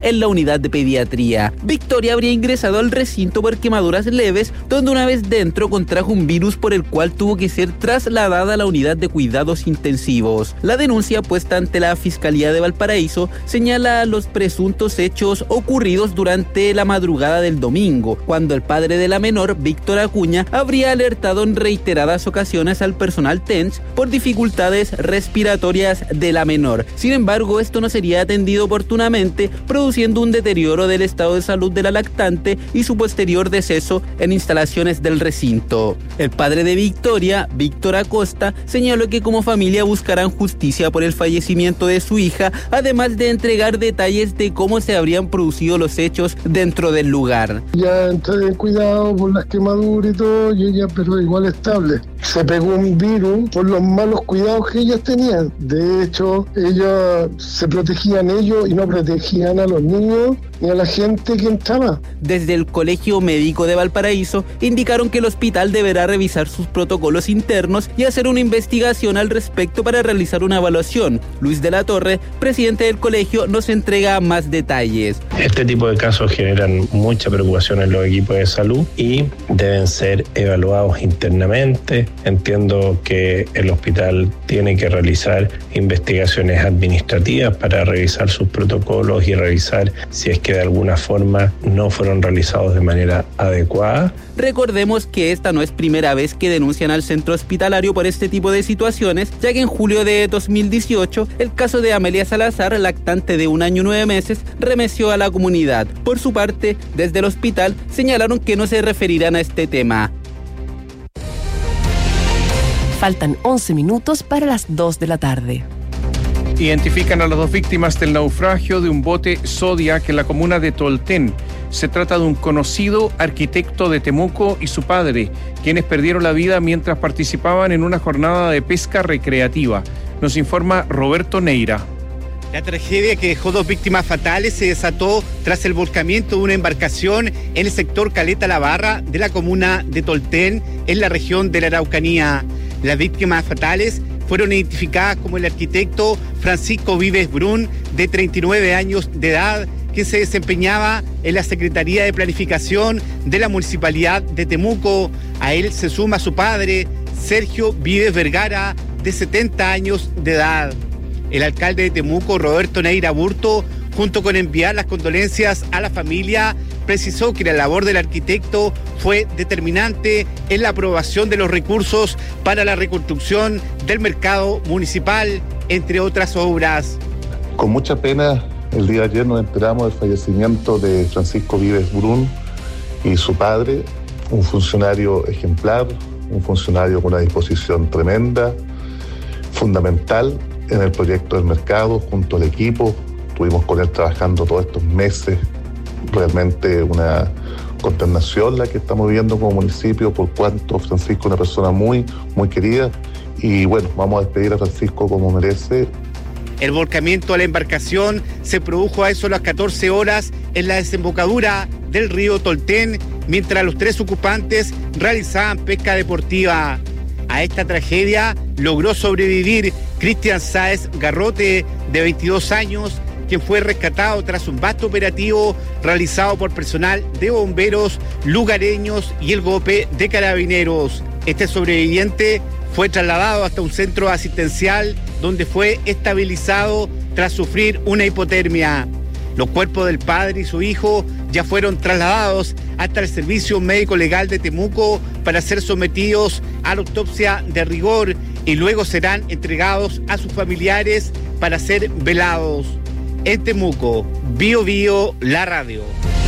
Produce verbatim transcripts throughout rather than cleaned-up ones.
en la unidad de pediatría. Victoria habría ingresado al recinto por quemaduras leves, donde una vez dentro contrajo un virus por el cual tuvo que ser trasladada a la unidad de cuidados intensivos. La denuncia puesta ante la Fiscalía de Valparaíso señala los presuntos hechos ocurridos durante la madrugada del domingo, cuando el padre de la menor, Víctor Acuña, habría alertado en reiteradas ocasiones al personal T E N S por dificultades respiratorias de la menor. Sin embargo, esto no sería atendido oportunamente, produciendo un deterioro del estado de salud de la lactante y su posterior deceso en instalaciones del recinto. El padre de Victoria, Víctor Acosta, señaló que como familia buscarán justicia por el fallecimiento de su hija, además de entregar detalles de cómo se habrían producido los hechos dentro del lugar. Ya entré en cuidado por las quemaduras y todo, y ella pero igual estable. Se pegó un virus por los malos cuidados que ellas tenían. De hecho, ellas se protegían ellos y no protegían a los niños ni a la gente que entraba. Desde el Colegio Médico de Valparaíso indicaron que el hospital deberá revisar sus protocolos internos y hacer una investigación al respecto para realizar una evaluación. Luis de la Torre, presidente del colegio, nos entrega más detalles. Este tipo de casos generan mucha preocupación en los equipos de salud y deben ser evaluados internamente. Entiendo que el hospital tiene que realizar investigaciones administrativas para revisar sus protocolos y revisar si es que de alguna forma no fueron realizados de manera adecuada. Recordemos que esta no es primera vez que denuncian al centro hospitalario por este tipo de situaciones, ya que en julio de dos mil dieciocho el caso de Amelia Salazar, lactante de un año y nueve meses, remeció a la comunidad. Por su parte, desde el hospital señalaron que no se referirán a este tema. Faltan once minutos para las dos de la tarde. Identifican a las dos víctimas del naufragio de un bote Zodiac en la comuna de Tolten. Se trata de un conocido arquitecto de Temuco y su padre, quienes perdieron la vida mientras participaban en una jornada de pesca recreativa. Nos informa Roberto Neira. La tragedia que dejó dos víctimas fatales se desató tras el volcamiento de una embarcación en el sector Caleta La Barra de la comuna de Tolten, en la región de la Araucanía. Las víctimas fatales fueron identificadas como el arquitecto Francisco Vives Brun, de treinta y nueve años de edad, que se desempeñaba en la Secretaría de Planificación de la Municipalidad de Temuco. A él se suma su padre, Sergio Vives Vergara, de setenta años de edad. El alcalde de Temuco, Roberto Neira Burto, junto con enviar las condolencias a la familia, precisó que la labor del arquitecto fue determinante en la aprobación de los recursos para la reconstrucción del mercado municipal, entre otras obras. Con mucha pena, el día de ayer nos enteramos del fallecimiento de Francisco Vives Brun y su padre, un funcionario ejemplar, un funcionario con una disposición tremenda, fundamental en el proyecto del mercado, junto al equipo. Estuvimos con él trabajando todos estos meses. Realmente una consternación la que estamos viviendo como municipio, por cuanto Francisco es una persona muy, muy querida. Y bueno, vamos a despedir a Francisco como merece. El volcamiento a la embarcación se produjo a eso de las catorce horas en la desembocadura del río Tolten, mientras los tres ocupantes realizaban pesca deportiva. A esta tragedia logró sobrevivir Cristian Sáez Garrote, de veintidós años, quien fue rescatado tras un vasto operativo realizado por personal de bomberos lugareños y el GOPE de Carabineros. Este sobreviviente fue trasladado hasta un centro asistencial donde fue estabilizado tras sufrir una hipotermia. Los cuerpos del padre y su hijo ya fueron trasladados hasta el Servicio Médico Legal de Temuco para ser sometidos a la autopsia de rigor y luego serán entregados a sus familiares para ser velados. En Temuco, Bio Bio, la radio.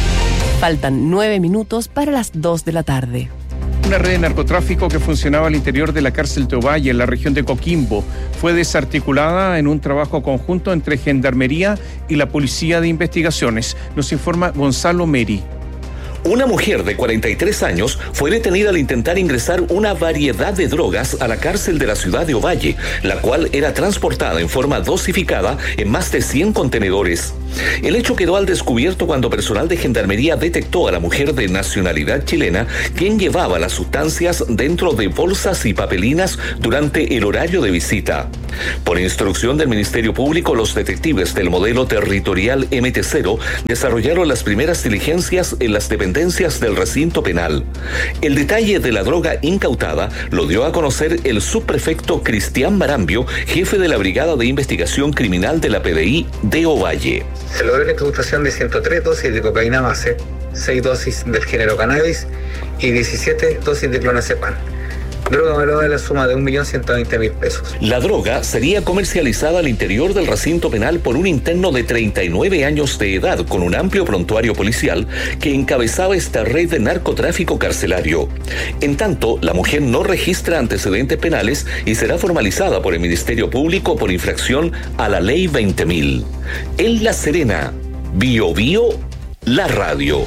Faltan nueve minutos para las dos de la tarde. Una red de narcotráfico que funcionaba al interior de la cárcel de Ovalle, en la región de Coquimbo, fue desarticulada en un trabajo conjunto entre Gendarmería y la Policía de Investigaciones. Nos informa Gonzalo Meri. Una mujer de cuarenta y tres años fue detenida al intentar ingresar una variedad de drogas a la cárcel de la ciudad de Ovalle, la cual era transportada en forma dosificada en más de cien contenedores. El hecho quedó al descubierto cuando personal de gendarmería detectó a la mujer de nacionalidad chilena, quien llevaba las sustancias dentro de bolsas y papelinas durante el horario de visita. Por instrucción del Ministerio Público, los detectives del modelo territorial M T cero desarrollaron las primeras diligencias en las dependencias del recinto penal. El detalle de la droga incautada lo dio a conocer el subprefecto Cristian Marambio, jefe de la Brigada de Investigación Criminal de la P D I de Ovalle. Se logró la incautación de ciento tres dosis de cocaína base, seis dosis del género cannabis y diecisiete dosis de clonazepam. Droga valorada de la suma de un millón ciento veinte mil pesos. La droga sería comercializada al interior del recinto penal por un interno de treinta y nueve años de edad con un amplio prontuario policial que encabezaba esta red de narcotráfico carcelario. En tanto, la mujer no registra antecedentes penales y será formalizada por el Ministerio Público por infracción a la Ley veinte mil. En La Serena, Bio Bio, la radio.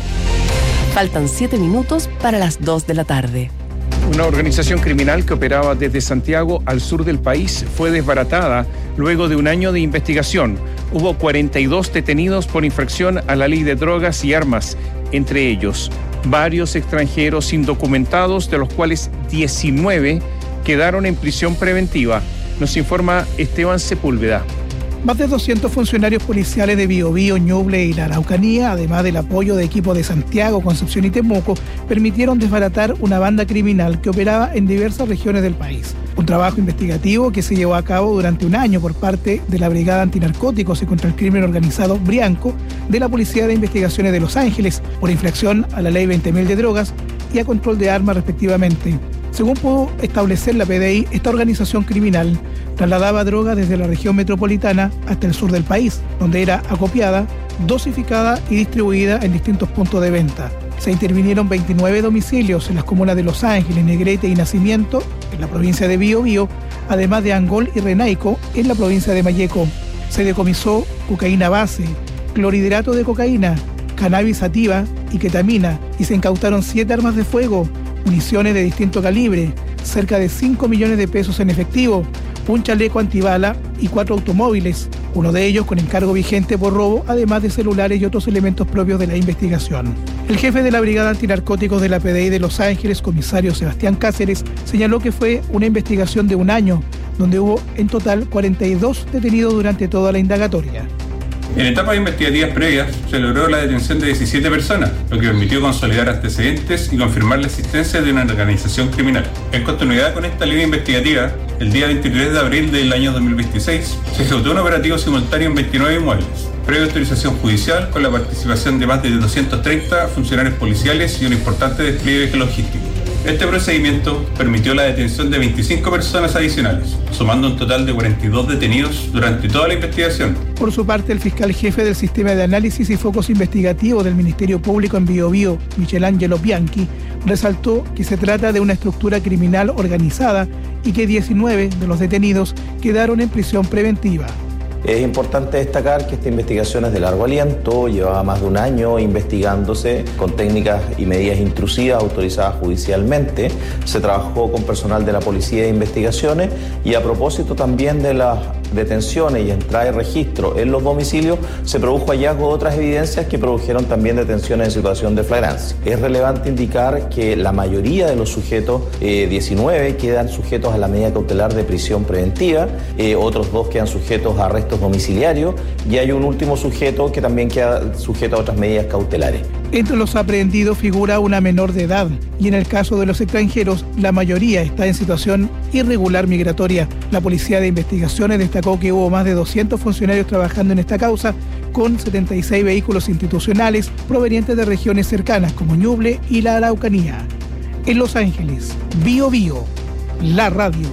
Faltan siete minutos para las dos de la tarde. Una organización criminal que operaba desde Santiago al sur del país fue desbaratada luego de un año de investigación. Hubo cuarenta y dos detenidos por infracción a la ley de drogas y armas, entre ellos varios extranjeros indocumentados, de los cuales diecinueve quedaron en prisión preventiva. Nos informa Esteban Sepúlveda. Más de doscientos funcionarios policiales de Biobío, Ñuble y la Araucanía, además del apoyo de equipos de Santiago, Concepción y Temuco, permitieron desbaratar una banda criminal que operaba en diversas regiones del país. Un trabajo investigativo que se llevó a cabo durante un año por parte de la Brigada Antinarcóticos y contra el Crimen Organizado Brianco de la Policía de Investigaciones de Los Ángeles por infracción a la Ley veinte mil de drogas y a control de armas respectivamente. Según pudo establecer la P D I, esta organización criminal trasladaba droga desde la región metropolitana hasta el sur del país, donde era acopiada, dosificada y distribuida en distintos puntos de venta. Se intervinieron veintinueve domicilios en las comunas de Los Ángeles, Negrete y Nacimiento, en la provincia de Biobío, además de Angol y Renaico, en la provincia de Malleco. Se decomisó cocaína base, clorhidrato de cocaína, cannabis sativa y ketamina, y se incautaron siete armas de fuego, municiones de distinto calibre, cerca de cinco millones de pesos en efectivo, un chaleco antibala y cuatro automóviles, uno de ellos con encargo vigente por robo, además de celulares y otros elementos propios de la investigación. El jefe de la Brigada Antinarcóticos de la P D I de Los Ángeles, comisario Sebastián Cáceres, señaló que fue una investigación de un año, donde hubo en total cuarenta y dos detenidos durante toda la indagatoria. En etapas investigativas previas se logró la detención de diecisiete personas, lo que permitió consolidar antecedentes y confirmar la existencia de una organización criminal. En continuidad con esta línea investigativa, el día veintitrés de abril del año dos mil veintiséis se ejecutó un operativo simultáneo en veintinueve inmuebles, previa autorización judicial con la participación de más de doscientos treinta funcionarios policiales y un importante despliegue logístico. Este procedimiento permitió la detención de veinticinco personas adicionales, sumando un total de cuarenta y dos detenidos durante toda la investigación. Por su parte, el fiscal jefe del Sistema de Análisis y Focos Investigativos del Ministerio Público en Biobío, Michelangelo Bianchi, resaltó que se trata de una estructura criminal organizada y que diecinueve de los detenidos quedaron en prisión preventiva. Es importante destacar que esta investigación es de largo aliento, llevaba más de un año investigándose con técnicas y medidas intrusivas autorizadas judicialmente. Se trabajó con personal de la Policía de Investigaciones y a propósito también de las detenciones y entrada y registro en los domicilios, se produjo hallazgo de otras evidencias que produjeron también detenciones en situación de flagrancia. Es relevante indicar que la mayoría de los sujetos, eh, diecinueve, quedan sujetos a la medida cautelar de prisión preventiva, eh, otros dos quedan sujetos a arrestos domiciliarios y hay un último sujeto que también queda sujeto a otras medidas cautelares. Entre los aprehendidos figura una menor de edad y en el caso de los extranjeros, la mayoría está en situación irregular migratoria. La Policía de Investigaciones destacó que hubo más de doscientos funcionarios trabajando en esta causa con setenta y seis vehículos institucionales provenientes de regiones cercanas como Ñuble y la Araucanía. En Los Ángeles, Biobío, la radio.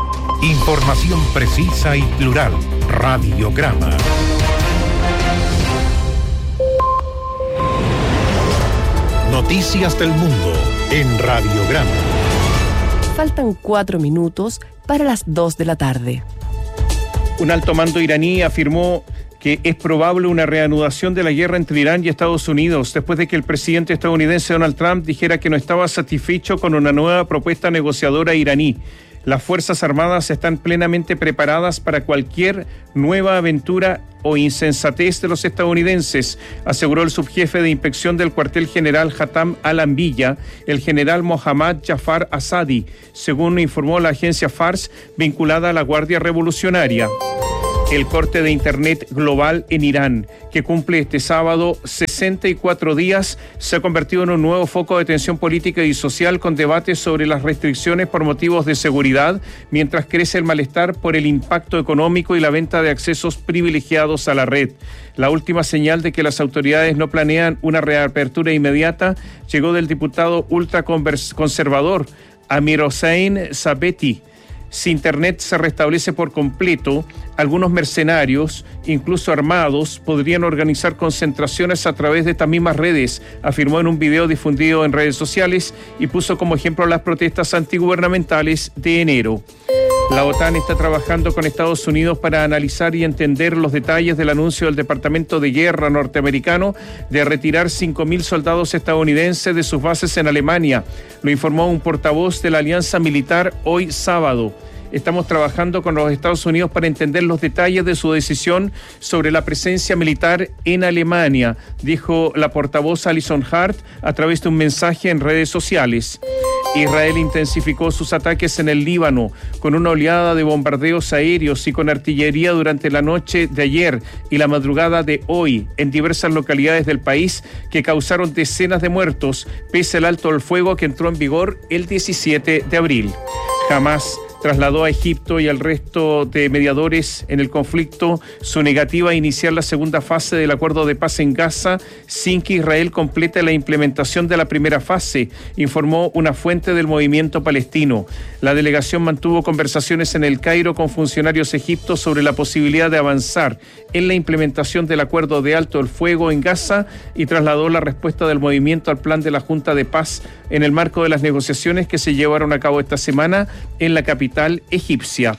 Información precisa y plural. Radiograma. Noticias del mundo en Radiograma. Faltan cuatro minutos para las dos de la tarde. Un alto mando iraní afirmó que es probable una reanudación de la guerra entre Irán y Estados Unidos después de que el presidente estadounidense Donald Trump dijera que no estaba satisfecho con una nueva propuesta negociadora iraní. Las Fuerzas Armadas están plenamente preparadas para cualquier nueva aventura o insensatez de los estadounidenses, aseguró el subjefe de inspección del cuartel general Hatam al-Anbiya, el general Mohammad Jafar Asadi, según informó la agencia Fars vinculada a la Guardia Revolucionaria. El corte de Internet global en Irán, que cumple este sábado sesenta y cuatro días, se ha convertido en un nuevo foco de tensión política y social con debates sobre las restricciones por motivos de seguridad, mientras crece el malestar por el impacto económico y la venta de accesos privilegiados a la red. La última señal de que las autoridades no planean una reapertura inmediata llegó del diputado ultraconservador Amir Hossein Sabeti. Si Internet se restablece por completo, algunos mercenarios, incluso armados, podrían organizar concentraciones a través de estas mismas redes, afirmó en un video difundido en redes sociales y puso como ejemplo las protestas antigubernamentales de enero. La OTAN está trabajando con Estados Unidos para analizar y entender los detalles del anuncio del Departamento de Guerra norteamericano de retirar cinco mil soldados estadounidenses de sus bases en Alemania. Lo informó un portavoz de la Alianza Militar hoy sábado. Estamos trabajando con los Estados Unidos para entender los detalles de su decisión sobre la presencia militar en Alemania, dijo la portavoz Alison Hart a través de un mensaje en redes sociales. Israel intensificó sus ataques en el Líbano con una oleada de bombardeos aéreos y con artillería durante la noche de ayer y la madrugada de hoy en diversas localidades del país que causaron decenas de muertos, pese al alto el fuego que entró en vigor el diecisiete de abril. Jamás trasladó a Egipto y al resto de mediadores en el conflicto su negativa a iniciar la segunda fase del acuerdo de paz en Gaza sin que Israel complete la implementación de la primera fase, informó una fuente del movimiento palestino. La delegación mantuvo conversaciones en El Cairo con funcionarios egipcios sobre la posibilidad de avanzar en la implementación del acuerdo de alto el fuego en Gaza y trasladó la respuesta del movimiento al plan de la Junta de Paz en el marco de las negociaciones que se llevaron a cabo esta semana en la capital egipcia.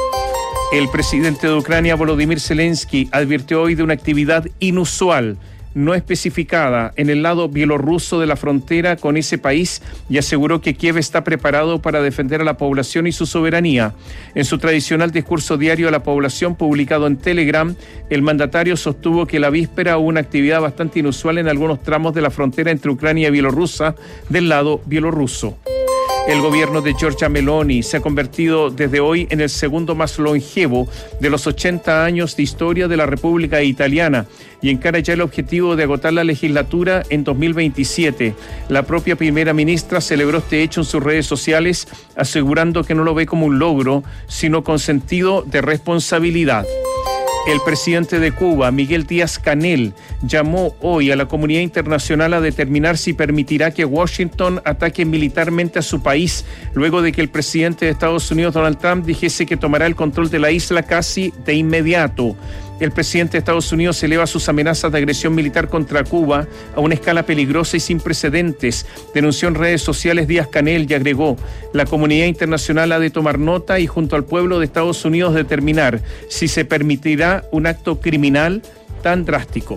El presidente de Ucrania, Volodymyr Zelensky, advirtió hoy de una actividad inusual, no especificada, en el lado bielorruso de la frontera con ese país y aseguró que Kiev está preparado para defender a la población y su soberanía. En su tradicional discurso diario a la población publicado en Telegram, el mandatario sostuvo que la víspera hubo una actividad bastante inusual en algunos tramos de la frontera entre Ucrania y Bielorrusia del lado bielorruso. El gobierno de Giorgia Meloni se ha convertido desde hoy en el segundo más longevo de los ochenta años de historia de la República Italiana y encara ya el objetivo de agotar la legislatura en dos mil veintisiete. La propia primera ministra celebró este hecho en sus redes sociales, asegurando que no lo ve como un logro, sino con sentido de responsabilidad. El presidente de Cuba, Miguel Díaz-Canel, llamó hoy a la comunidad internacional a determinar si permitirá que Washington ataque militarmente a su país, luego de que el presidente de Estados Unidos, Donald Trump, dijese que tomará el control de la isla casi de inmediato. El presidente de Estados Unidos eleva sus amenazas de agresión militar contra Cuba a una escala peligrosa y sin precedentes, denunció en redes sociales Díaz-Canel y agregó: la comunidad internacional ha de tomar nota y junto al pueblo de Estados Unidos determinar si se permitirá un acto criminal tan drástico.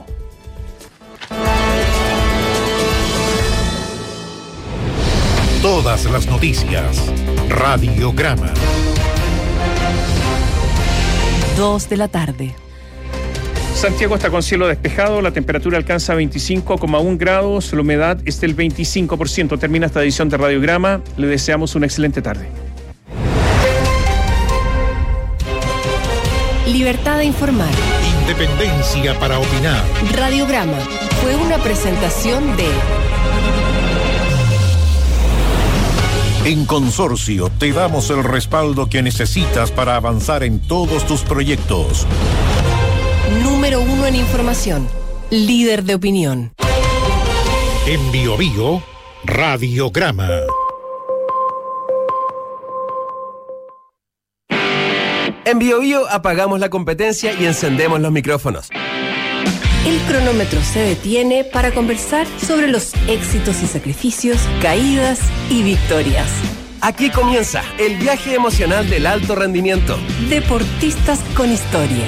Todas las noticias. Radiograma. Dos de la tarde. Santiago está con cielo despejado, la temperatura alcanza veinticinco coma uno grados, la humedad es del veinticinco por ciento. Termina esta edición de Radiograma, le deseamos una excelente tarde. Libertad de informar. Independencia para opinar. Radiograma fue una presentación de... En Consorcio te damos el respaldo que necesitas para avanzar en todos tus proyectos. Número uno en información. Líder de opinión. En Bio Bio, Radiograma. En Bio Bio apagamos la competencia y encendemos los micrófonos. El cronómetro se detiene para conversar sobre los éxitos y sacrificios, caídas y victorias. Aquí comienza el viaje emocional del alto rendimiento. Deportistas con historia.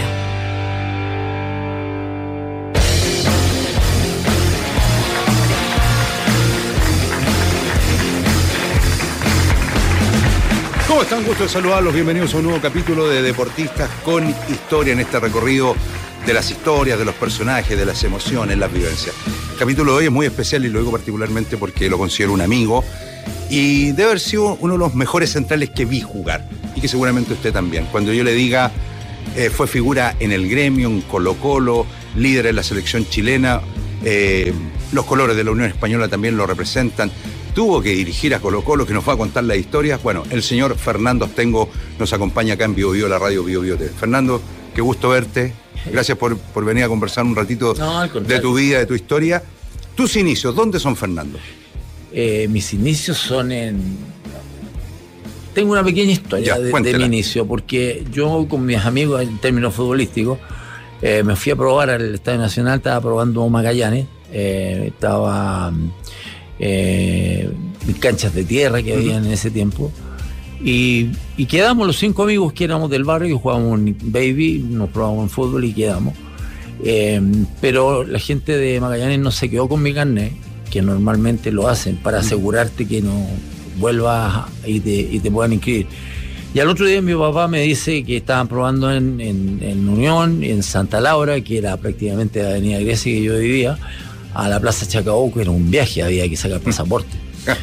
¿Cómo están? Gusto de saludarlos. Bienvenidos a un nuevo capítulo de Deportistas con Historia en este recorrido de las historias, de los personajes, de las emociones, las vivencias. El capítulo de hoy es muy especial y lo digo particularmente porque lo considero un amigo y debe haber sido uno de los mejores centrales que vi jugar y que seguramente usted también. Cuando yo le diga, eh, fue figura en el gremio, en Colo-Colo, líder en la selección chilena, eh, los colores de la Unión Española también lo representan. Tuvo que dirigir a Colo-Colo, que nos va a contar las historias. Bueno, el señor Fernando Astengo nos acompaña acá en Bio Bio, la radio Bio Bio T V. Fernando, qué gusto verte. Gracias por, por venir a conversar un ratito no, de tu vida, de tu historia. Tus inicios, ¿dónde son, Fernando? Eh, mis inicios son en... Tengo una pequeña historia ya, de, de mi inicio, porque yo con mis amigos en términos futbolísticos eh, me fui a probar al Estadio Nacional, estaba probando Magallanes, eh, estaba... Eh, canchas de tierra que habían en ese tiempo y, y quedamos los cinco amigos que éramos del barrio, que jugábamos en baby, nos probábamos en fútbol y quedamos, eh, pero la gente de Magallanes no se quedó con mi carnet, que normalmente lo hacen para asegurarte que no vuelvas y te, y te puedan inscribir. Y al otro día mi papá me dice que estaban probando en, en, en Unión, en Santa Laura, que era prácticamente la avenida Grecia que yo vivía, a la Plaza Chacabuco, era un viaje, había que sacar pasaporte.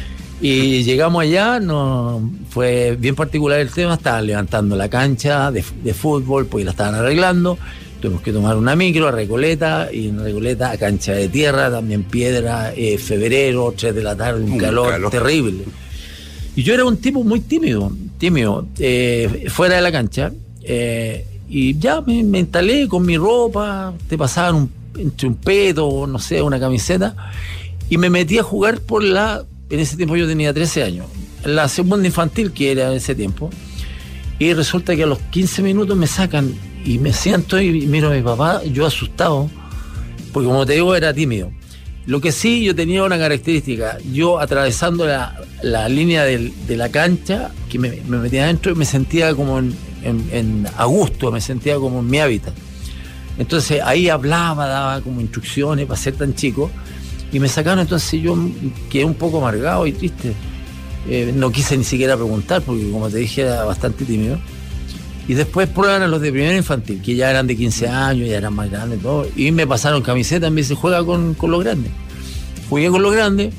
Y llegamos allá, no, fue bien particular el tema, estaban levantando la cancha de, de fútbol, pues la estaban arreglando, tuvimos que tomar una micro a Recoleta, y en Recoleta a cancha de tierra, también piedra, eh, febrero, tres de la tarde, un, un calor, calor terrible. Y yo era un tipo muy tímido, tímido, eh, fuera de la cancha, eh, y ya me, me instalé con mi ropa, te pasaban un entre un peto, no sé, una camiseta, y me metí a jugar por la, en ese tiempo yo tenía trece años, la segunda infantil que era en ese tiempo, y resulta que a los quince minutos me sacan y me siento y miro a mi papá, yo asustado, porque como te digo era tímido. Lo que sí, yo tenía una característica, yo atravesando la, la línea del, de la cancha, que me, me metía adentro y me sentía como en, en, en a gusto, me sentía como en mi hábitat. Entonces ahí hablaba, daba como instrucciones para ser tan chico y me sacaron, entonces yo quedé un poco amargado y triste. Eh, no quise ni siquiera preguntar porque como te dije era bastante tímido. Y después prueban a los de primera infantil, que ya eran de quince años, ya eran más grandes y todo, y me pasaron camiseta, me dice juega con, con los grandes. Jugué con los grandes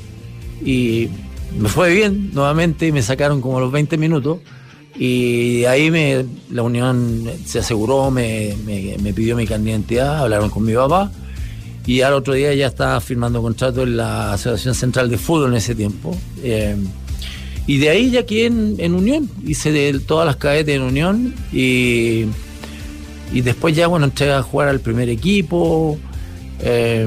y me fue bien nuevamente y me sacaron como a los veinte minutos. Y ahí me, la Unión se aseguró, me, me, me pidió mi carnet de identidad, hablaron con mi papá y al otro día ya estaba firmando contrato en la Asociación Central de Fútbol en ese tiempo. Eh, y de ahí ya quedé en, en Unión, hice de todas las cadetes en Unión y, y después ya bueno entré a jugar al primer equipo eh,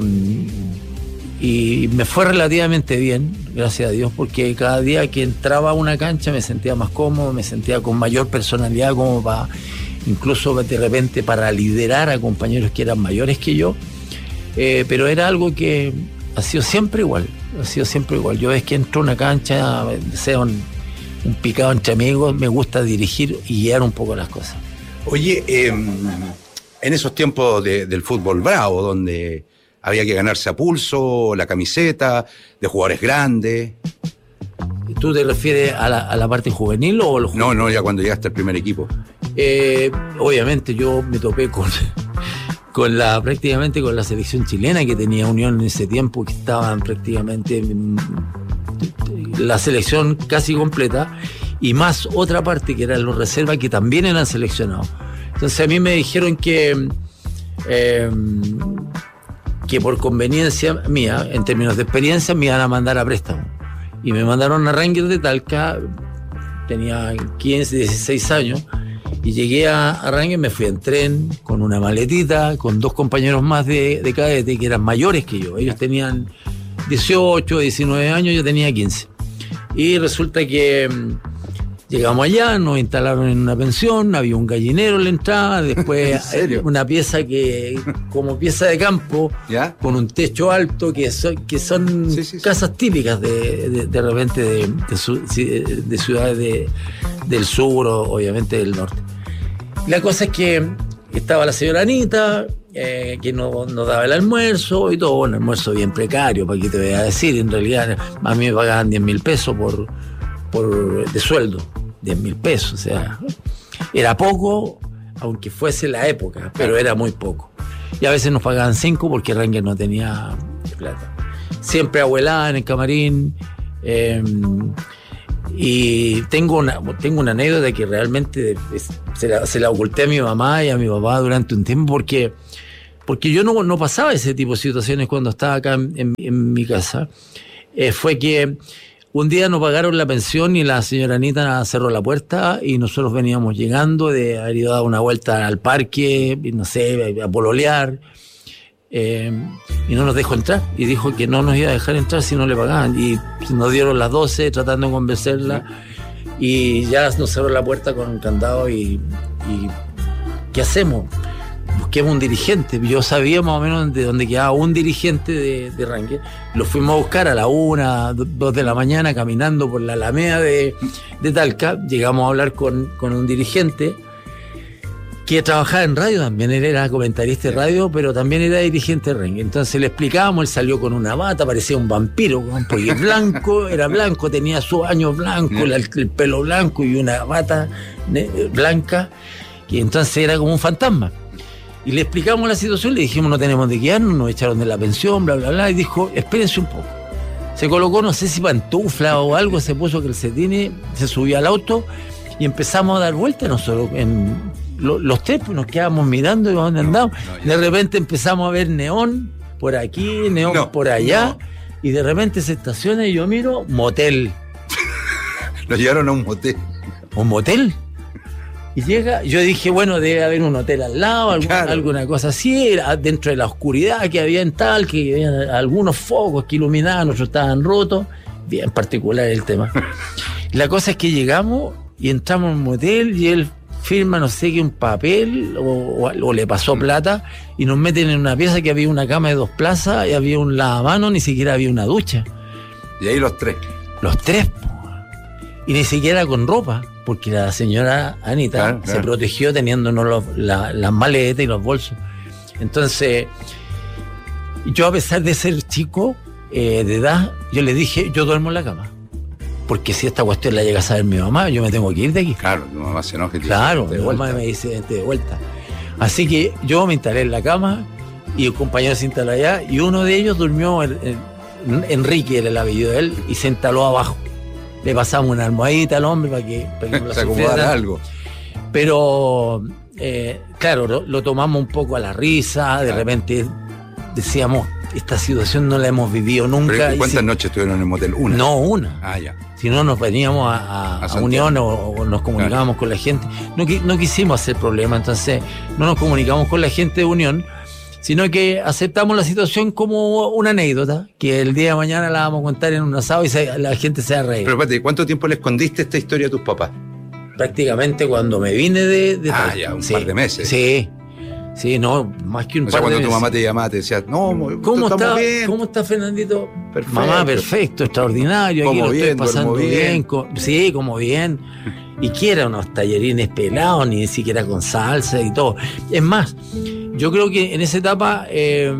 y me fue relativamente bien, gracias a Dios, porque cada día que entraba a una cancha me sentía más cómodo, me sentía con mayor personalidad, como para, incluso de repente para liderar a compañeros que eran mayores que yo, eh, pero era algo que ha sido siempre igual, ha sido siempre igual. Yo ves que entro a una cancha, sea un, un picado entre amigos, me gusta dirigir y guiar un poco las cosas. Oye, eh, en esos tiempos de, del fútbol bravo, donde había que ganarse a pulso, la camiseta, de jugadores grandes. ¿Tú te refieres a la, a la parte juvenil o los No, no, ya cuando llegaste al primer equipo. Eh, obviamente yo me topé con, con la, prácticamente con la selección chilena que tenía Unión en ese tiempo, que estaban prácticamente la selección casi completa, y más otra parte que eran los reservas que también eran seleccionados. Entonces a mí me dijeron que... Eh, que por conveniencia mía, en términos de experiencia, me iban a mandar a préstamo. Y me mandaron a Rangers de Talca, tenía quince, dieciséis años, y llegué a, a Rangers, me fui en tren, con una maletita, con dos compañeros más de, de cadete, que eran mayores que yo. Ellos tenían dieciocho, diecinueve años, yo tenía quince. Y resulta que llegamos allá, nos instalaron en una pensión, había un gallinero en la entrada, después una pieza que como pieza de campo, ¿ya? Con un techo alto, que son, que son sí, sí, casas sí. típicas de, de, de repente de, de, su, de ciudades de, del sur o obviamente del norte. La cosa es que estaba la señora Anita, eh, que nos no daba el almuerzo y todo, un almuerzo bien precario, para que te voy a decir, en realidad a mí me pagaban diez mil pesos por, por, de sueldo. diez mil pesos, o sea, era poco, aunque fuese la época, pero era muy poco. Y a veces nos pagaban cinco porque Ranger no tenía plata. Siempre abuelada en el camarín. Eh, y tengo una, tengo una anécdota que realmente es, se, la, se la oculté a mi mamá y a mi papá durante un tiempo porque, porque yo no, no pasaba ese tipo de situaciones cuando estaba acá en, en, en mi casa. Eh, fue que un día nos pagaron la pensión y la señora Anita cerró la puerta y nosotros veníamos llegando de haber ido a dar una vuelta al parque, no sé, a pololear, eh, y no nos dejó entrar. Y dijo que no nos iba a dejar entrar si no le pagaban. Y nos dieron las doce tratando de convencerla y ya nos cerró la puerta con un candado y, y ¿qué hacemos? Busquemos un dirigente. Yo sabía más o menos de dónde quedaba un dirigente de, de Ranger. Lo fuimos a buscar a la una, dos de la mañana, caminando por la Alameda de, de Talca. Llegamos a hablar con, con un dirigente que trabajaba en radio también. Él era comentarista de radio, pero también era dirigente de Ranger. Entonces le explicábamos, él salió con una bata, parecía un vampiro, porque blanco, era blanco, tenía sus años blancos, el, el pelo blanco y una bata blanca, y entonces era como un fantasma. Y le explicamos la situación, le dijimos no tenemos de quedarnos, nos echaron de la pensión, bla, bla, bla, y dijo, espérense un poco. Se colocó, no sé si pantufla o algo, se puso calcetines, se subió al auto y empezamos a dar vueltas nosotros. En, lo, los tres pues, nos quedábamos mirando y dónde andábamos. No, no, de repente empezamos a ver neón por aquí, neón no, por allá, no. Y de repente se estaciona y yo miro, motel. Nos llevaron a un motel. ¿Un motel? Y llega, yo dije, bueno, debe haber un hotel al lado, algún, claro. alguna cosa así, era dentro de la oscuridad que había en tal, que había algunos focos que iluminaban, otros estaban rotos, bien particular el tema. La cosa es que llegamos y entramos en un motel y él firma no sé qué un papel o, o, o le pasó plata y nos meten en una pieza que había una cama de dos plazas y había un lavamanos, ni siquiera había una ducha. Y ahí los tres. Los tres, y ni siquiera con ropa. Porque la señora Anita claro, se claro. protegió teniéndonos los, la, las maletas y los bolsos. Entonces, yo a pesar de ser chico, eh, de edad, yo le dije, yo duermo en la cama. Porque si esta cuestión la llega a saber mi mamá, yo me tengo que ir de aquí. Claro, mi mamá se enoja. Claro, mi mamá me dice, vente de vuelta. Así que yo me instalé en la cama y el compañero se instaló allá y uno de ellos durmió, en, en, Enrique era el apellido de él, y se instaló abajo. Le pasamos una almohadita al hombre para que, para que no la se acomodara algo. Pero, eh, claro, lo, lo tomamos un poco a la risa. De claro. repente decíamos, esta situación no la hemos vivido nunca. ¿Pero ¿Cuántas si, noches estuvieron en el motel? ¿Una? No, una. Ah, ya. Si no, nos veníamos a, a, a, a Unión o, o nos comunicábamos claro. con la gente. No, no quisimos hacer problema, entonces no nos comunicamos con la gente de Unión, sino que aceptamos la situación como una anécdota, que el día de mañana la vamos a contar en un asado y se, la gente se va a reír. Pero espérate, ¿cuánto tiempo le escondiste esta historia a tus papás? Prácticamente cuando me vine de... de ah, ya, un sí, par de meses. Sí, sí, no, más que un o par sea, de meses. cuando tu mamá te llamaba te decía, no, ¿cómo está, bien? ¿Cómo está Fernandito? Perfecto. Mamá, perfecto, extraordinario, aquí como lo bien, estoy pasando bien. bien co- sí, como bien. Y quiera unos tallarines pelados, ni siquiera con salsa y todo. Es más, yo creo que en esa etapa eh,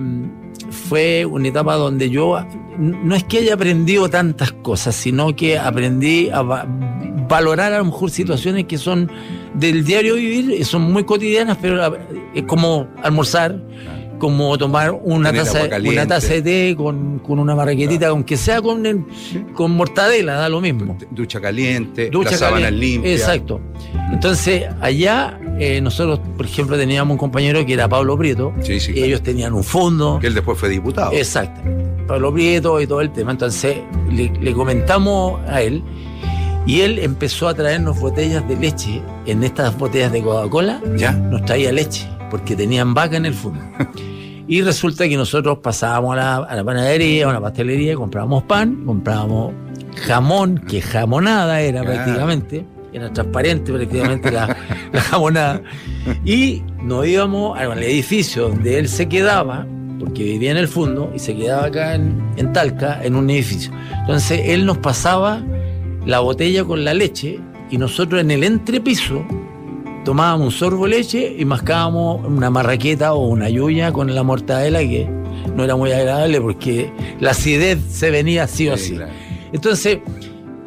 fue una etapa donde yo no es que haya aprendido tantas cosas, sino que aprendí a va- valorar a lo mejor situaciones que son del diario vivir, son muy cotidianas, pero es como almorzar, como tomar una taza, una taza de té con, con una marraquetita, claro. aunque sea con, el, con mortadela, da lo mismo. Ducha caliente, Ducha las sábanas limpias. Exacto. Entonces, allá eh, nosotros, por ejemplo, teníamos un compañero que era Pablo Prieto, sí, sí, y claro. ellos tenían un fondo. Que él después fue diputado. Exacto. Pablo Prieto y todo el tema. Entonces, le, le comentamos a él, y él empezó a traernos botellas de leche. En estas botellas de Coca-Cola, ¿ya? Nos traía leche, porque tenían vaca en el fondo. Y resulta que nosotros pasábamos a la, a la panadería, a una pastelería, comprábamos pan, comprábamos jamón, que jamonada era claro. prácticamente, era transparente prácticamente la, la jamonada, y nos íbamos al edificio donde él se quedaba, porque vivía en el fondo, y se quedaba acá en, en Talca, en un edificio. Entonces él nos pasaba la botella con la leche, y nosotros en el entrepiso tomábamos un sorbo de leche y mascábamos una marraqueta o una yuya con la mortadela, que no era muy agradable porque la acidez se venía sí o sí. sí. Claro. Entonces,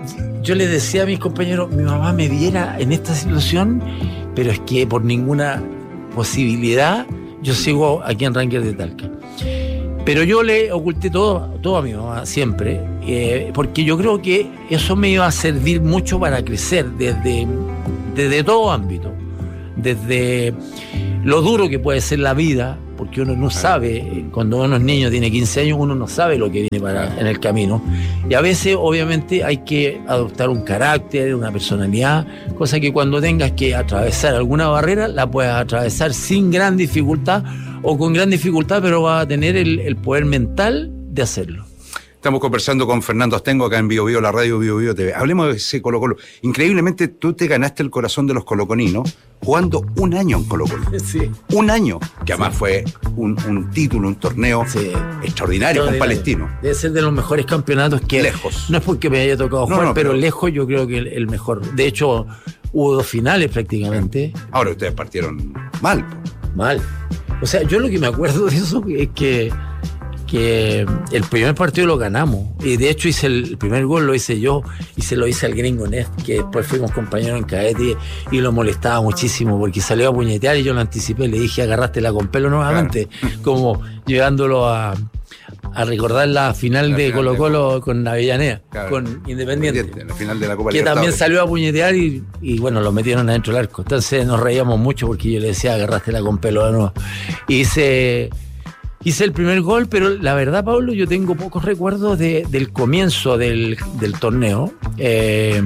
yo les decía a mis compañeros, mi mamá me viera en esta situación, pero es que por ninguna posibilidad yo sigo aquí en Rangers de Talca. Pero yo le oculté todo, todo a mi mamá siempre, eh, porque yo creo que eso me iba a servir mucho para crecer desde, desde todo ámbito, desde lo duro que puede ser la vida, porque uno no sabe, cuando uno es niño, tiene quince años, uno no sabe lo que viene para, en el camino. Y a veces, obviamente, hay que adoptar un carácter, una personalidad, cosa que cuando tengas que atravesar alguna barrera, la puedas atravesar sin gran dificultad o con gran dificultad, pero vas a tener el, el poder mental de hacerlo. Estamos conversando con Fernando Astengo acá en Bio Bio, la radio Bio Bio T V. Hablemos de ese Colo Colo. Increíblemente, tú te ganaste el corazón de los coloconinos jugando un año en Colo Colo. Sí. Un año, que además sí. fue un, un título, un torneo sí. extraordinario, extraordinario con Palestino. Debe ser de los mejores campeonatos que... Lejos. No es porque me haya tocado jugar, no, no, pero, pero lejos yo creo que el, el mejor. De hecho, hubo dos finales prácticamente. Ahora ustedes partieron mal. Mal. O sea, yo lo que me acuerdo de eso es que... que el primer partido lo ganamos y de hecho hice el, el primer gol lo hice yo y se lo hice al gringo Nest, que después fuimos compañeros en cadete y lo molestaba muchísimo porque salió a puñetear y yo lo anticipé, le dije agarrártela con pelo nuevamente, claro. como llevándolo a, a recordar la final la de final Colo Colo de... con Avellaneda, claro. con Independiente, la final de la Copa que Libertadores. También salió a puñetear y, y bueno, lo metieron adentro del arco, entonces nos reíamos mucho porque yo le decía agarrártela con pelo de nuevo y hice Hice el primer gol, pero la verdad, Pablo, yo tengo pocos recuerdos de, del comienzo del, del torneo. Eh,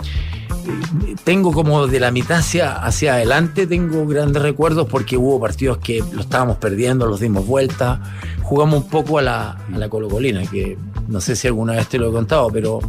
tengo como de la mitad hacia, hacia adelante, tengo grandes recuerdos porque hubo partidos que lo estábamos perdiendo, los dimos vuelta. Jugamos un poco a la, a la colocolina, que no sé si alguna vez te lo he contado, pero...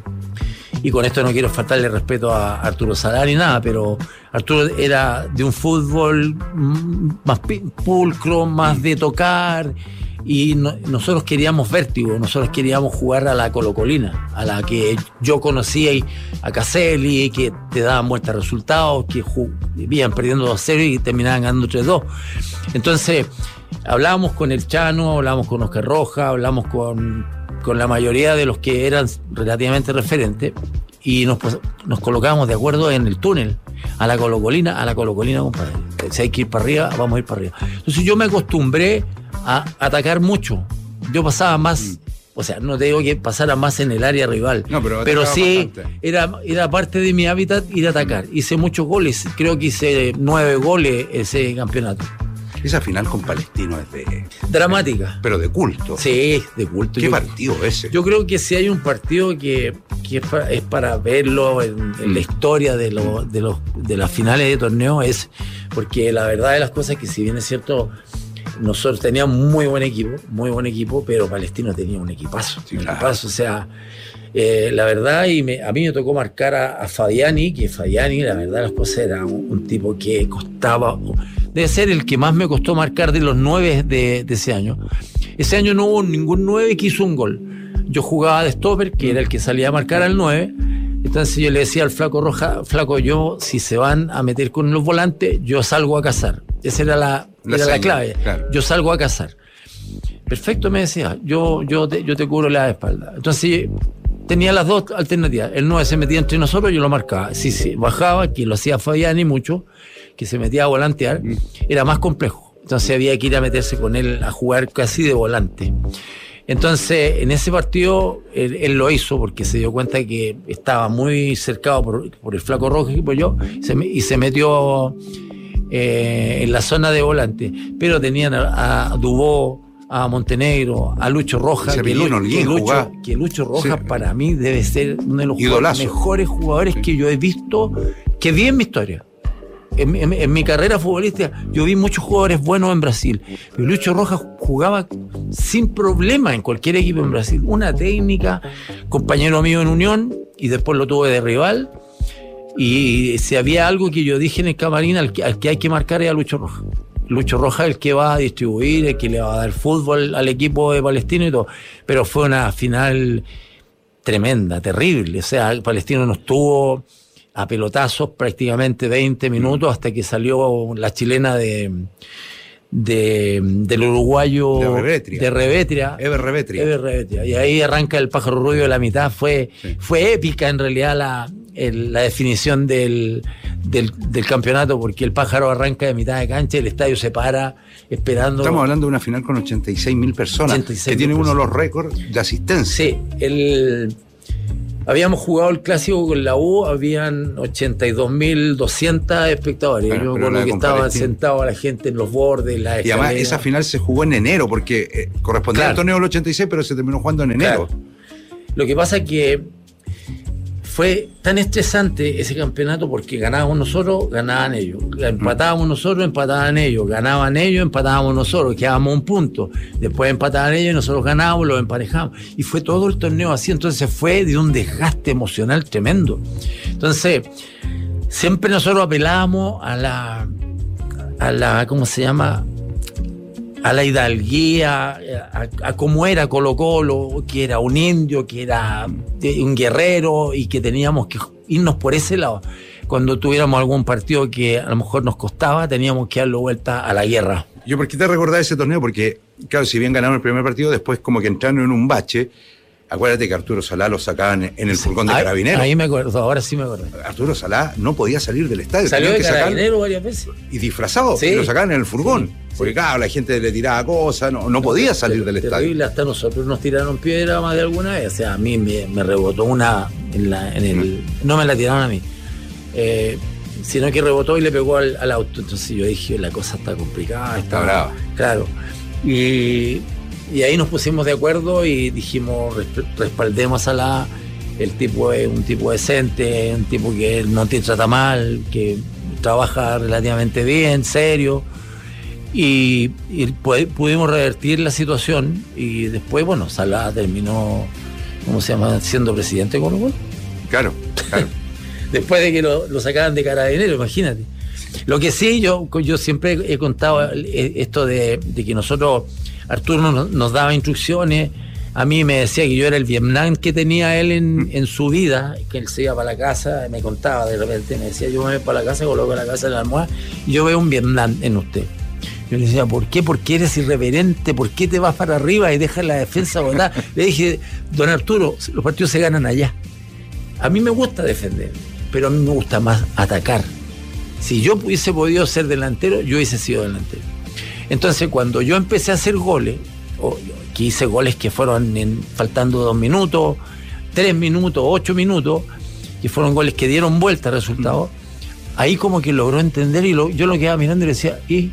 Y con esto no quiero faltarle respeto a Arturo Salá ni nada, pero Arturo era de un fútbol más pulcro, más de tocar, y no, nosotros queríamos vértigo, nosotros queríamos jugar a la colocolina, a la que yo conocía a Caselli, que te daban vueltas resultados, que iban perdiendo dos cero y terminaban ganando tres dos. Entonces, hablábamos con el Chano, hablábamos con Oscar Roja, hablábamos con... con la mayoría de los que eran relativamente referentes y nos, nos colocábamos de acuerdo en el túnel, a la colocolina, a la colocolina, compadre. Si hay que ir para arriba, vamos a ir para arriba. Entonces yo me acostumbré a atacar mucho. Yo pasaba más, o sea, no te digo que pasara más en el área rival, no, pero, pero sí era, era parte de mi hábitat ir a atacar. Hice muchos goles, creo que hice nueve goles ese campeonato. Esa final con Palestino es de... dramática. Pero de culto. Sí, de culto. ¿Qué yo, partido ese? Yo creo que si hay un partido que, que es, para, es para verlo en, en la historia de, lo, de, los, de las finales de torneo, es porque la verdad de las cosas es que si bien es cierto, nosotros teníamos muy buen equipo, muy buen equipo, pero Palestino tenía un equipazo. Sí, un claro. equipazo, o sea... Eh, la verdad, y me, a mí me tocó marcar a, a Fabiani, que Fabiani, la verdad, las cosas era un, un tipo que costaba, debe ser el que más me costó marcar de los nueve de, de ese año. Ese año no hubo ningún nueve que hizo un gol. Yo jugaba de stopper, que era el que salía a marcar al nueve. Entonces yo le decía al Flaco Roja, Flaco, yo, si se van a meter con los volantes, yo salgo a cazar. Esa era la, la, era la clave. Claro. Yo salgo a cazar. Perfecto, me decía, yo, yo, te, yo te cubro la espalda. Entonces tenía las dos alternativas. El nueve se metía entre nosotros, yo lo marcaba. Si se bajaba, que lo hacía Fabiani mucho, que se metía a volantear, era más complejo. Entonces había que ir a meterse con él a jugar casi de volante. Entonces, en ese partido, él, él lo hizo porque se dio cuenta que estaba muy cercado por, por el Flaco Rojo y por yo, y se, y se metió eh, en la zona de volante. Pero tenían a, a Dubó, a Montenegro, a Lucho Rojas, que, Lucho, que, Lucho, que Lucho Rojas sí. para mí debe ser uno de los jugadores, mejores jugadores sí. que yo he visto, que vi en mi historia. En, en, en mi carrera futbolística yo vi muchos jugadores buenos en Brasil, pero Lucho Rojas jugaba sin problema en cualquier equipo en Brasil. Una técnica, compañero mío en Unión, y después lo tuve de rival. Y si había algo que yo dije en el camarín, al que, al que hay que marcar es a Lucho Rojas. Lucho Rojas es el que va a distribuir, el que le va a dar fútbol al equipo de Palestino y todo. Pero fue una final tremenda, terrible. O sea, Palestino nos tuvo a pelotazos prácticamente veinte minutos hasta que salió la chilena de, de, del uruguayo de Revetria, de Revetria, Ever Revetria. Ever Revetria. Y ahí arranca el pájaro rubio de la mitad. Fue, sí. fue épica en realidad la, el, la definición del, del, del campeonato, porque el pájaro arranca de mitad de cancha y el estadio se para esperando. Estamos hablando de una final con ochenta y seis mil personas, ochenta y seis que tiene uno de los récords de asistencia. Sí, el... Habíamos jugado el clásico con la U, habían ochenta y dos mil doscientos espectadores. Bueno, yo me acuerdo que estaba sentado a la gente en los bordes, la escalera. Y además esa final se jugó en enero, porque eh, correspondía claro. al torneo del ochenta y seis, pero se terminó jugando en enero. Claro. Lo que pasa es que fue tan estresante ese campeonato porque ganábamos nosotros, ganaban ellos. Empatábamos nosotros, empataban ellos. Ganaban ellos, empatábamos nosotros. Quedábamos un punto. Después empataban ellos y nosotros ganábamos, los emparejamos. Y fue todo el torneo así. Entonces fue de un desgaste emocional tremendo. Entonces, siempre nosotros apelábamos a la, a la, ¿cómo se llama? A la hidalguía, a, a cómo era Colo Colo, que era un indio, que era un guerrero y que teníamos que irnos por ese lado. Cuando tuviéramos algún partido que a lo mejor nos costaba, teníamos que darle vuelta a la guerra. Yo, ¿por qué te recordás ese torneo? Porque, claro, si bien ganamos el primer partido, después como que entraron en un bache. Acuérdate que Arturo Salá lo sacaban en el furgón de Carabineros. Ahí me acuerdo, ahora sí me acuerdo. Arturo Salá no podía salir del estadio. Salió de Carabineros varias veces. Y disfrazado, sí. Y lo sacaban en el furgón. Sí. Porque claro, la gente le tiraba cosas, no, no podía salir del estadio. Terrible, hasta nosotros nos tiraron piedra más de alguna vez. O sea, a mí me, me rebotó una en, la, en el... Mm. No me la tiraron a mí. Eh, sino que rebotó y le pegó al, al auto. Entonces yo dije, la cosa está complicada. Está, está brava. Claro. Y... Y ahí nos pusimos de acuerdo y dijimos, respaldemos a la... El tipo es un tipo decente, un tipo que no te trata mal, que trabaja relativamente bien, serio. Y, y pudimos revertir la situación y después, bueno, Salá terminó, ¿cómo se llama?, siendo presidente de Colo Colo. Claro, claro. Después de que lo, lo sacaban de Carabineros, imagínate. Lo que sí, yo, yo siempre he contado esto de, de que nosotros... Arturo nos, nos daba instrucciones, a mí me decía que yo era el Vietnam que tenía él en, en su vida, que él se iba para la casa, me contaba de repente, me decía, yo me voy para la casa, coloco la casa en la almohada y yo veo un Vietnam en usted. Yo le decía, ¿por qué? Porque eres irreverente, ¿por qué te vas para arriba y dejas la defensa botada? Le dije, don Arturo, los partidos se ganan allá. A mí me gusta defender, pero a mí me gusta más atacar. Si yo hubiese podido ser delantero, yo hubiese sido delantero. Entonces, cuando yo empecé a hacer goles, o que hice goles que fueron en, faltando dos minutos, tres minutos, ocho minutos, que fueron goles que dieron vuelta al resultado, ahí como que logró entender y lo, yo lo quedaba mirando y le decía, ¿y?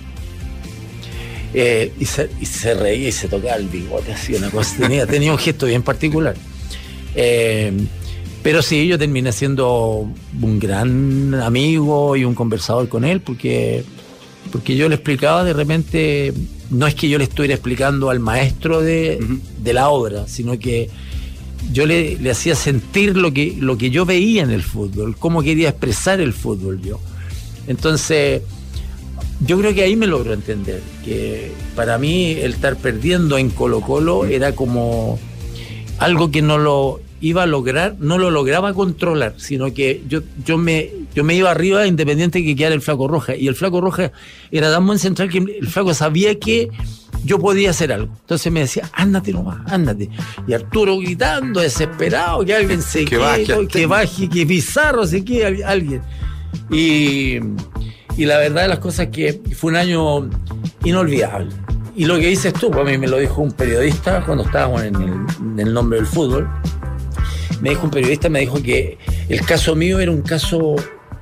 Eh, y, se, y se reía y se tocaba el bigote, así una cosa, tenía, tenía un gesto bien particular. Eh, pero sí, yo terminé siendo un gran amigo y un conversador con él, porque... Porque yo le explicaba de repente, no es que yo le estuviera explicando al maestro de, uh-huh. de la obra, sino que yo le, le hacía sentir lo que, lo que yo veía en el fútbol, cómo quería expresar el fútbol yo. Entonces, yo creo que ahí me logró entender, que para mí el estar perdiendo en Colo Colo uh-huh. era como algo que no lo iba a lograr, no lo lograba controlar, sino que yo, yo, me, yo me iba arriba independiente de que quedara el Flaco Roja, y el Flaco Roja era tan buen central que el Flaco sabía que yo podía hacer algo, entonces me decía, ándate nomás, ándate, y Arturo gritando, desesperado, que alguien se que quede, baje, que baje, que Pizarro se quede, alguien, y, y la verdad de las cosas es que fue un año inolvidable. Y lo que dices tú, pues a mí me lo dijo un periodista cuando estábamos en el, en el Nombre del Fútbol. Me dijo un periodista, me dijo que el caso mío era un caso,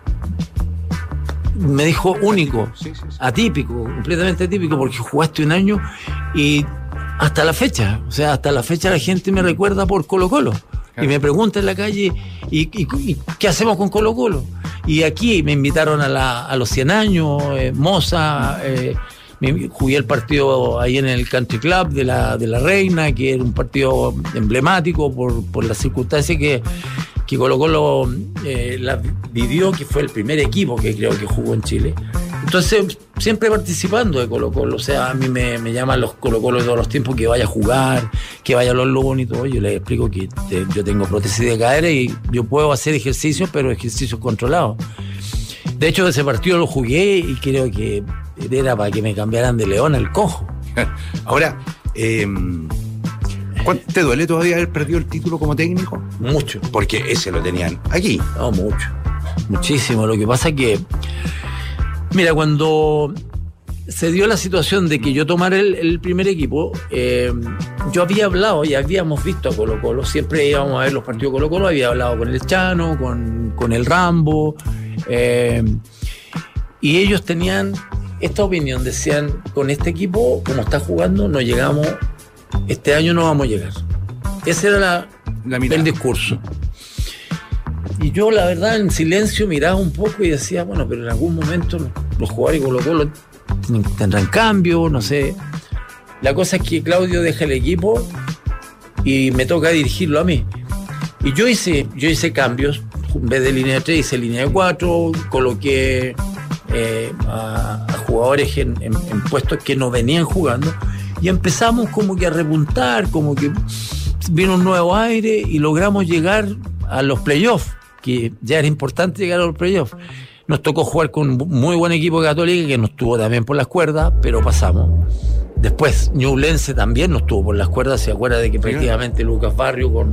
me dijo único, sí, sí, sí. atípico, completamente atípico, porque jugaste un año y hasta la fecha, o sea, hasta la fecha la gente me recuerda por Colo Colo. Claro. Y me pregunta en la calle, ¿y, y, y qué hacemos con Colo Colo? Y aquí me invitaron a, la, a los cien años, eh, Moza, eh, jugué el partido ahí en el Country Club de la, de la Reina, que era un partido emblemático por, por las circunstancias que, que Colo Colo eh, la vivió, que fue el primer equipo que creo que jugó en Chile. Entonces, siempre participando de Colo Colo, o sea, a mí me, me llaman los Colo Colo de todos los tiempos que vaya a jugar, que vaya a los lunes y todo. Yo les explico que te, yo tengo prótesis de cadera y yo puedo hacer ejercicios, pero ejercicios controlados. De hecho, ese partido lo jugué y creo que era para que me cambiaran de León al Cojo. Ahora, eh, ¿te duele todavía haber perdido el título como técnico? Mucho. Porque ese lo tenían aquí. No, mucho. Muchísimo. Lo que pasa es que, mira, cuando se dio la situación de que yo tomara el, el primer equipo, eh, yo había hablado y habíamos visto a Colo Colo, siempre íbamos a ver los partidos de Colo Colo, había hablado con el Chano, con, con el Rambo, eh, y ellos tenían esta opinión, decían, con este equipo, como está jugando, no llegamos, este año no vamos a llegar. Ese era la, la el discurso. Y yo, la verdad, en silencio miraba un poco y decía, bueno, pero en algún momento los, los jugadores de Colo Colo tendrán cambio, no sé. La cosa es que Claudio deja el equipo y me toca dirigirlo a mí. Y yo hice, yo hice cambios, en vez de línea de tres hice línea de cuatro, coloqué eh, a, a jugadores en, en, en puestos que no venían jugando y empezamos como que a repuntar, como que vino un nuevo aire y logramos llegar a los playoffs, que ya era importante llegar a los playoffs. Nos tocó jugar con un muy buen equipo de Católica que nos tuvo también por las cuerdas, pero pasamos. Después Ñublense también nos tuvo por las cuerdas. Se acuerda de que prácticamente Lucas Barrio con,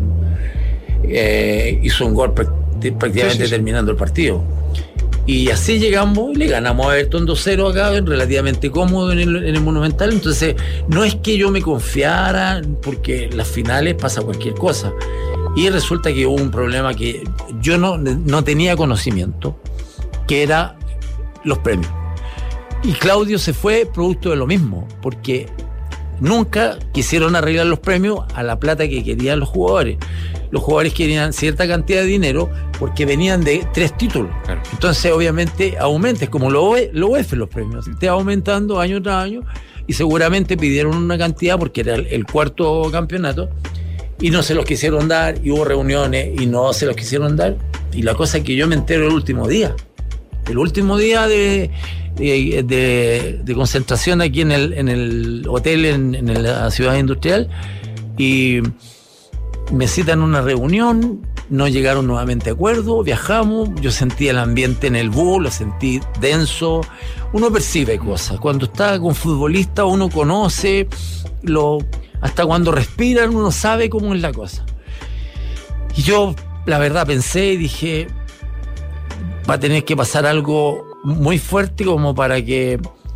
eh, hizo un gol prácticamente sí, sí, sí. terminando el partido. Y así llegamos y le ganamos a Everton dos cero acá, relativamente cómodo en el, en el Monumental. Entonces, no es que yo me confiara, porque en las finales pasa cualquier cosa. Y resulta que hubo un problema que yo no, no tenía conocimiento, que era los premios. Y Claudio se fue producto de lo mismo, porque nunca quisieron arreglar los premios a la plata que querían los jugadores. Los jugadores querían cierta cantidad de dinero porque venían de tres títulos. Claro. Entonces, obviamente, aumenta, es como lo, lo U E F los premios, te va aumentando año tras año, y seguramente pidieron una cantidad porque era el, el cuarto campeonato, y no se los quisieron dar, y hubo reuniones y no se los quisieron dar. Y la cosa es que yo me entero el último día. El último día de, de, de, de concentración aquí en el, en el hotel, en, en la ciudad industrial, y me citan una reunión, no llegaron nuevamente a acuerdo, viajamos, yo sentí el ambiente en el bus, lo sentí denso, uno percibe cosas, cuando está con futbolistas uno conoce, lo, hasta cuando respiran uno sabe cómo es la cosa. Y yo, la verdad, pensé y dije, va a tener que pasar algo muy fuerte como para que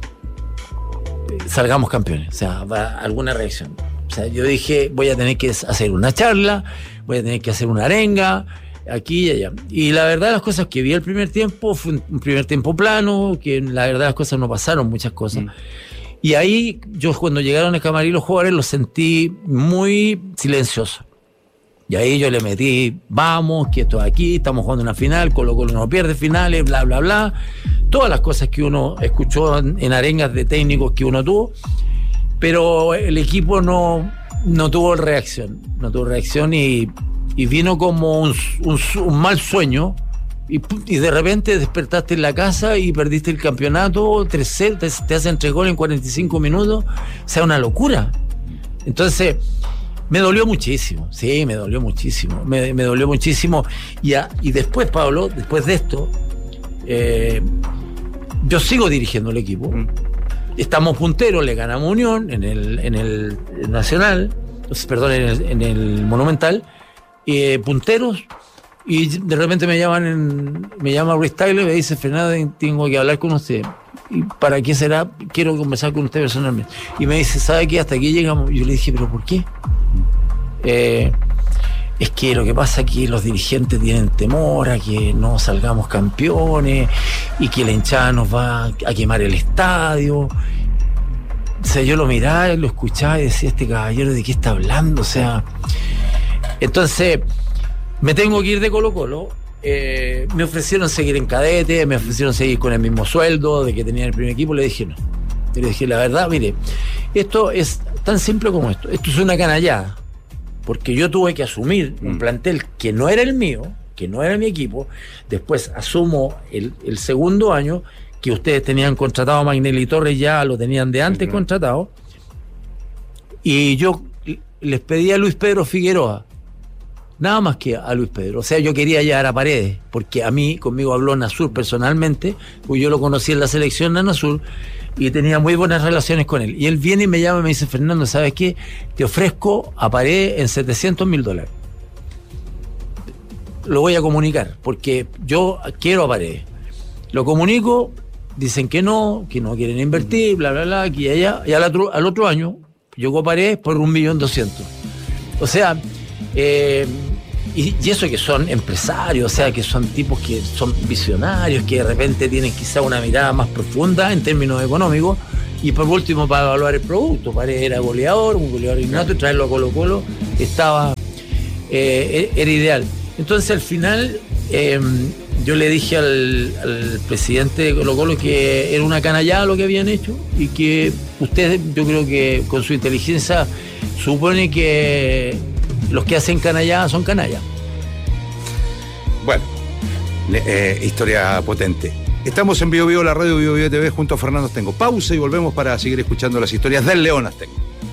salgamos campeones, o sea, va alguna reacción. O sea, yo dije, voy a tener que hacer una charla, voy a tener que hacer una arenga, aquí y allá. Y la verdad, las cosas que vi el primer tiempo, fue un primer tiempo plano, que la verdad las cosas no pasaron, muchas cosas. Mm. Y ahí, yo cuando llegaron a camarín los jugadores, los sentí muy silenciosos. Y ahí yo le metí, vamos, que esto aquí, estamos jugando una final, Colo Colo no pierde finales, bla, bla, bla. Todas las cosas que uno escuchó en, en arengas de técnicos que uno tuvo, pero el equipo no, no tuvo reacción, no tuvo reacción y, y vino como un, un, un mal sueño y, y de repente despertaste en la casa y perdiste el campeonato, tres cero, te, te hacen tres goles en cuarenta y cinco minutos, o sea, una locura. Entonces, me dolió muchísimo, sí, me dolió muchísimo, me, me dolió muchísimo. Y, a, y después, Pablo, después de esto, eh, yo sigo dirigiendo el equipo. Mm. Estamos punteros, le ganamos Unión en el, en el Nacional, perdón, en el, en el Monumental, eh, punteros, y de repente me llaman, en, me llama Ruiz Tagle y me dice, Fernando, tengo que hablar con usted. ¿Y para qué será? Quiero conversar con usted personalmente. Y me dice, ¿sabe qué? Hasta aquí llegamos. Y yo le dije, ¿pero por qué? Eh, es que lo que pasa es que los dirigentes tienen temor a que no salgamos campeones y que la hinchada nos va a quemar el estadio. O sea, yo lo miraba, lo escuchaba y decía, este caballero, ¿de qué está hablando? O sea, entonces me tengo que ir de Colo Colo. Eh, me ofrecieron seguir en cadete, me ofrecieron seguir con el mismo sueldo de que tenía el primer equipo. Le dije no. Le dije, la verdad, mire, esto es tan simple como esto. Esto es una canallada. Porque yo tuve que asumir un plantel que no era el mío, que no era mi equipo. Después asumo el, el segundo año, que ustedes tenían contratado a Magnelli Torres, ya lo tenían de antes, uh-huh, contratado. Y yo les pedí a Luis Pedro Figueroa nada más que a Luis Pedro. O sea, yo quería llegar a Paredes, porque a mí, conmigo habló Nasur personalmente, pues yo lo conocí en la selección de Nasur y tenía muy buenas relaciones con él. Y él viene y me llama y me dice, Fernando, ¿sabes qué? Te ofrezco a Paredes en setecientos mil dólares. Lo voy a comunicar, porque yo quiero a Paredes. Lo comunico, dicen que no, que no quieren invertir, bla, bla, bla, aquí y allá. Y al otro, al otro año llegó Paredes por un millón doscientos. O sea, eh, y, y eso que son empresarios, o sea, que son tipos que son visionarios, que de repente tienen quizá una mirada más profunda en términos económicos, y por último para evaluar el producto. Paredes era goleador, un goleador innato, y traerlo a Colo Colo estaba, eh, era ideal. Entonces al final eh, yo le dije al, al presidente de Colo Colo que era una canallada lo que habían hecho, y que ustedes, yo creo que con su inteligencia supone que los que hacen canallada son canallas. Bueno, eh, historia potente. Estamos en Bio Bio, la radio Bio Bio T V, junto a Fernando Astengo. Pausa y volvemos para seguir escuchando las historias del León Astengo.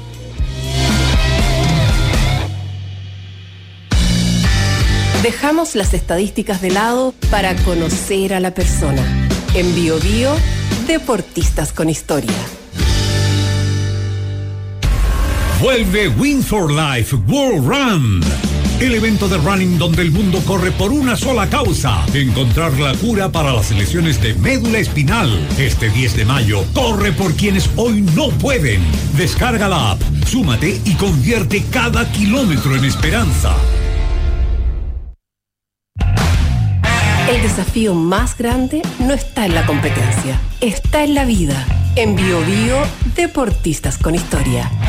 Dejamos las estadísticas de lado para conocer a la persona. En Bio Bio, deportistas con historia. Vuelve Win for Life World Run, el evento de running donde el mundo corre por una sola causa: encontrar la cura para las lesiones de médula espinal. Este diez de mayo, corre por quienes hoy no pueden. Descarga la app, súmate y convierte cada kilómetro en esperanza. El desafío más grande no está en la competencia, está en la vida. En Bio Bio, deportistas con historia.